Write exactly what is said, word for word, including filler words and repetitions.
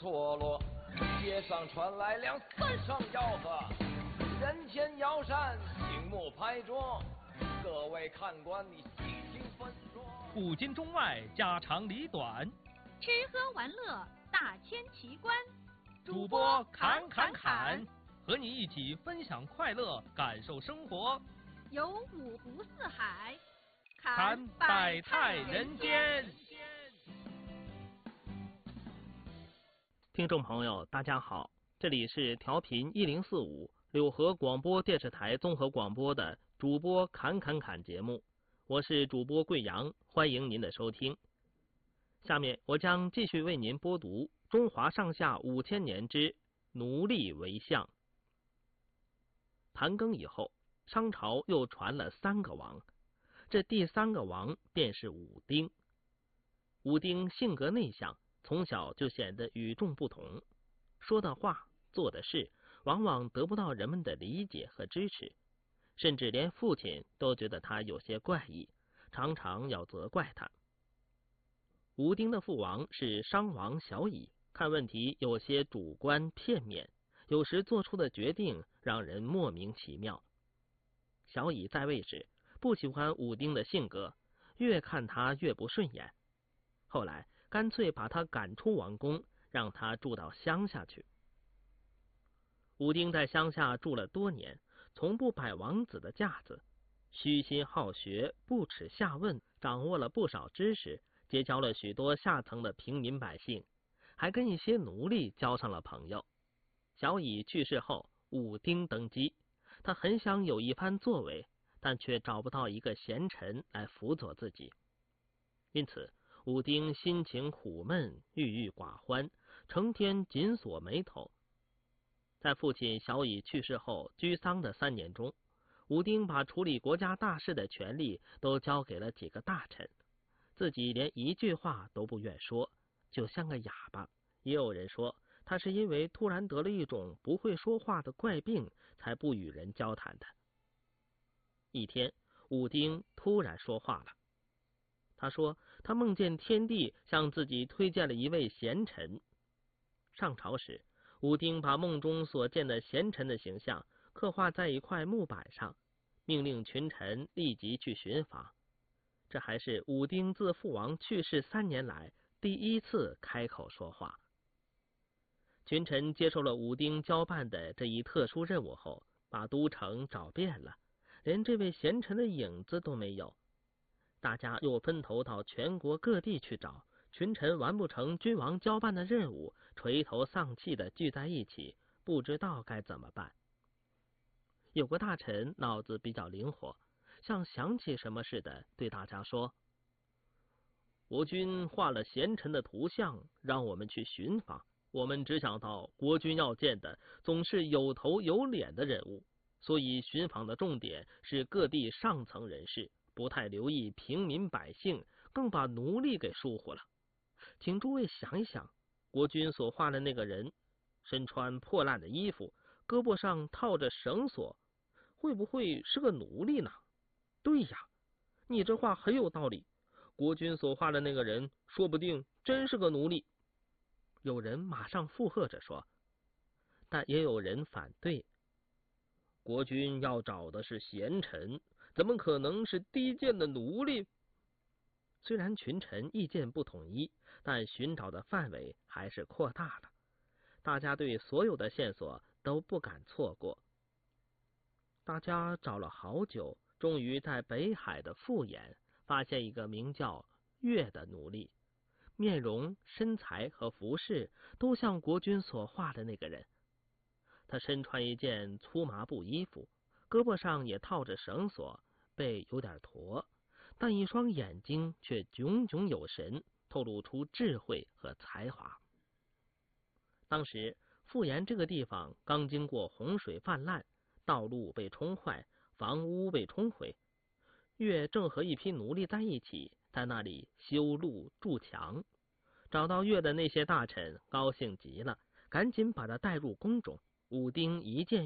脱落，街上传来两三声吆喝，人间摇扇，静默拍桌，各位看官，你细听分说。 古今中外，家长里短， 吃喝玩乐，大千奇观。 主播侃侃侃，和你一起分享快乐，感受生活。 游五湖四海， 侃百态人间。 听众朋友，大家好，这里是调频一零四五柳河广播电视台综合广播的主播侃侃侃节目，我是主播贵阳，欢迎您的收听。下面我将继续为您播读中华上下五千年之奴隶为相。盘庚以后，商朝又传了三个王，这第三个王便是武丁。武丁性格内向，从小就显得与众不同，说的话做的事往往得不到人们的理解和支持，甚至连父亲都觉得他有些怪异，常常要责怪他。武丁的父王是商王小乙，看问题有些主观片面，有时做出的决定让人莫名其妙。小乙在位时不喜欢武丁的性格，越看他越不顺眼，后来干脆把他赶出王宫，让他住到乡下去。武丁在乡下住了多年，从不摆王子的架子，虚心好学，不耻下问，掌握了不少知识，结交了许多下层的平民百姓，还跟一些奴隶交上了朋友。小乙去世后，武丁登基，他很想有一番作为，但却找不到一个贤臣来辅佐自己，因此武丁心情苦闷，郁郁寡欢，成天紧锁眉头。在父亲小乙去世后居丧的三年中，武丁把处理国家大事的权力都交给了几个大臣，自己连一句话都不愿说，就像个哑巴。也有人说他是因为突然得了一种不会说话的怪病，才不与人交谈的。一天，武丁突然说话了。他说他梦见天帝向自己推荐了一位贤臣。上朝时，武丁把梦中所见的贤臣的形象刻画在一块木板上，命令群臣立即去寻访。这还是武丁自父王去世三年来第一次开口说话。群臣接受了武丁交办的这一特殊任务后，把都城找遍了，连这位贤臣的影子都没有。大家又分头到全国各地去找，群臣完不成君王交办的任务，垂头丧气地聚在一起，不知道该怎么办。有个大臣脑子比较灵活，像想起什么似的，对大家说：国君画了贤臣的图像，让我们去寻访，我们只想到国君要见的总是有头有脸的人物，所以寻访的重点是各地上层人士，不太留意平民百姓，更把奴隶给疏忽了。请诸位想一想，国君所画的那个人身穿破烂的衣服，胳膊上套着绳索，会不会是个奴隶呢？对呀，你这话很有道理，国君所画的那个人说不定真是个奴隶。有人马上附和着说，但也有人反对，国君要找的是贤臣，怎么可能是低贱的奴隶？虽然群臣意见不统一，但寻找的范围还是扩大了，大家对所有的线索都不敢错过。大家找了好久，终于在北海的富岩发现一个名叫月的奴隶，面容、身材和服饰都像国君所画的那个人。他身穿一件粗麻布衣服，胳膊上也套着绳索，背有点驼，但一双眼睛却炯炯有神，透露出智慧和才华。当时富岩这个地方刚经过洪水泛滥，道路被冲坏，房屋被冲毁，月正和一批奴隶在一起，在那里修路筑墙。找到月的那些大臣高兴极了，赶紧把他带入宫中。武丁一见